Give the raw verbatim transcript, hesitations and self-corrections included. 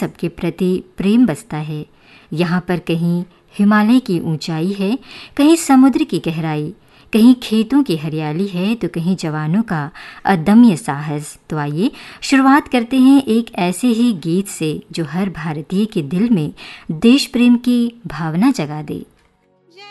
सबके प्रति प्रेम बसता है। यहाँ पर कहीं हिमालय की ऊंचाई है, कहीं समुद्र की गहराई, कहीं खेतों की हरियाली है, तो कहीं जवानों का अदम्य साहस। तो आइए शुरुआत करते हैं एक ऐसे ही गीत से जो हर भारतीय के दिल में देश प्रेम की भावना जगा दे।